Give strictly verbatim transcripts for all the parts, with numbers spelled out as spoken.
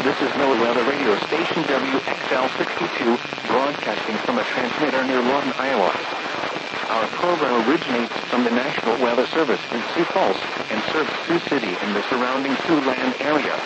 This is NOAA Weather Radio Station W X L sixty-two, broadcasting from a transmitter near Lawton, Iowa. Our program originates from the National Weather Service in Sioux Falls and serves Sioux City and the surrounding Siouxland area.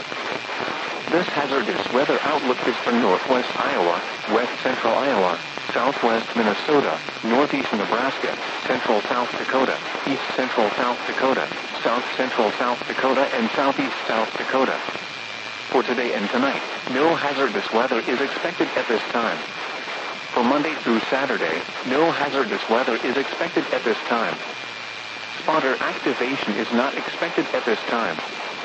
This hazardous weather outlook is for northwest Iowa, west central Iowa, southwest Minnesota, northeast Nebraska, central South Dakota, east central South Dakota, south central South Dakota, and southeast South Dakota. For today and tonight, no hazardous weather is expected at this time. For Monday through Saturday, no hazardous weather is expected at this time. Spotter activation is not expected at this time.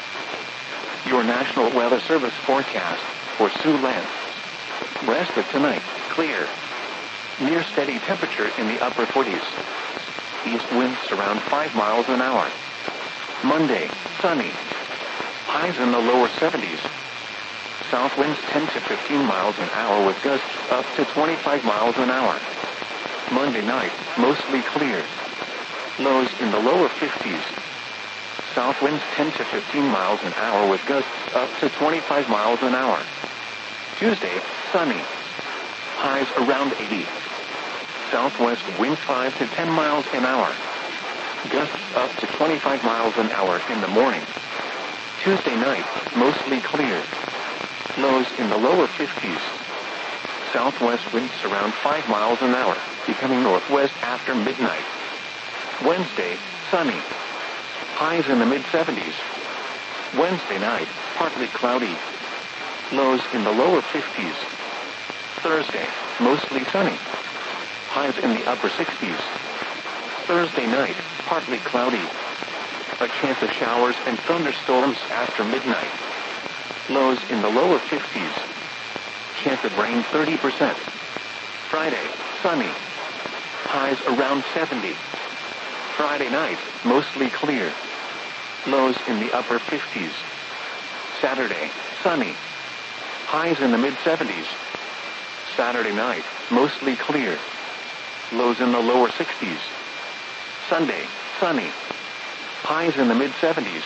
Your National Weather Service forecast for Siouxland. Rest of tonight, clear. Near steady temperature in the upper forties. East winds around five miles an hour. Monday, sunny. Highs in the lower seventies. South winds ten to fifteen miles an hour with gusts up to twenty-five miles an hour. Monday night, mostly clear. Lows in the lower fifties. South winds ten to fifteen miles an hour with gusts up to twenty-five miles an hour. Tuesday, sunny. Highs around eighty. Southwest winds five to ten miles an hour. Gusts up to twenty-five miles an hour in the morning. Tuesday night, mostly clear. Lows in the lower fifties. Southwest winds around five miles an hour, becoming northwest after midnight. Wednesday, sunny. Highs in the mid-seventies. Wednesday night, partly cloudy. Lows in the lower fifties. Thursday, mostly sunny. Highs in the upper sixties. Thursday night, partly cloudy. A chance of showers and thunderstorms after midnight. Lows in the lower fifties. Chance of rain thirty percent. Friday, sunny. Highs around seventy. Friday night, mostly clear. Lows in the upper fifties. Saturday, sunny. Highs in the mid-seventies. Saturday night, mostly clear. Lows in the lower sixties. Sunday, sunny. Highs in the mid-seventies.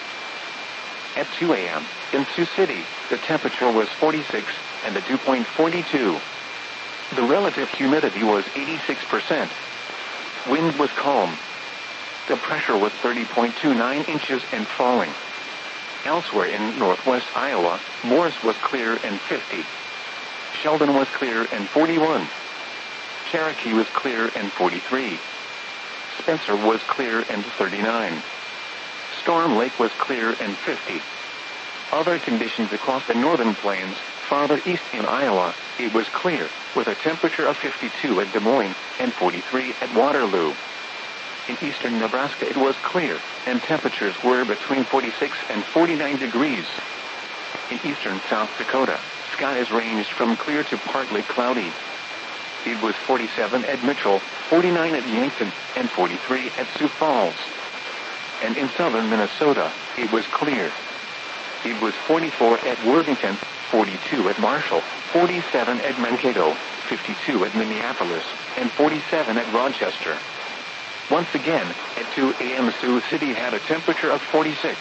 At two a.m., in Sioux City, the temperature was forty-six and the dew point forty-two. The relative humidity was eighty-six percent. Wind was calm. The pressure was thirty point two nine inches and falling. Elsewhere in northwest Iowa, Morris was clear and fifty. Sheldon was clear and forty-one. Cherokee was clear and forty-three. Spencer was clear and thirty-nine. Storm Lake was clear and fifty. Other conditions across the northern plains, farther east in Iowa, it was clear, with a temperature of fifty-two at Des Moines and forty-three at Waterloo. In eastern Nebraska it was clear, and temperatures were between forty-six and forty-nine degrees. In eastern South Dakota, skies ranged from clear to partly cloudy. It was forty-seven at Mitchell, forty-nine at Yankton, and forty-three at Sioux Falls. And in southern Minnesota, it was clear. It was forty-four at Worthington, forty-two at Marshall, forty-seven at Mankato, fifty-two at Minneapolis, and forty-seven at Rochester. Once again, at two a.m. Sioux City had a temperature of forty-six.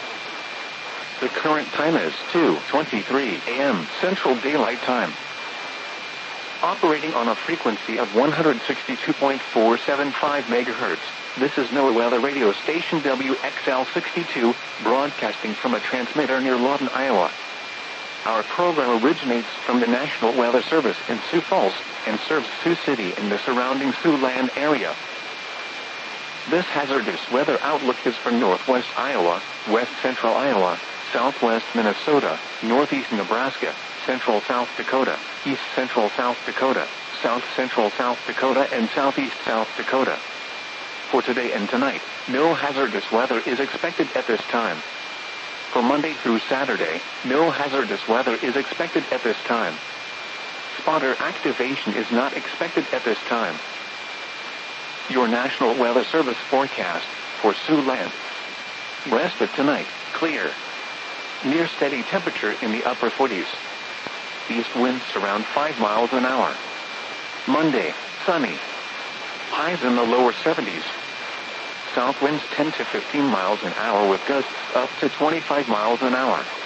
The current time is two twenty-three a.m. Central Daylight Time. Operating on a frequency of one hundred sixty-two point four seven five megahertz, this is NOAA Weather Radio Station W X L sixty-two, broadcasting from a transmitter near Lawton, Iowa. Our program originates from the National Weather Service in Sioux Falls and serves Sioux City and the surrounding Siouxland area. This hazardous weather outlook is for northwest Iowa, west central Iowa, southwest Minnesota, northeast Nebraska, central South Dakota, east central South Dakota, south central South Dakota, and southeast South Dakota. For today and tonight, no hazardous weather is expected at this time. For Monday through Saturday, no hazardous weather is expected at this time. Spotter activation is not expected at this time. Your National Weather Service forecast for Siouxland. Rest of tonight, clear. Near steady temperature in the upper forties. East winds around five miles an hour. Monday, sunny. Highs in the lower seventies. South winds ten to fifteen miles an hour with gusts up to twenty-five miles an hour.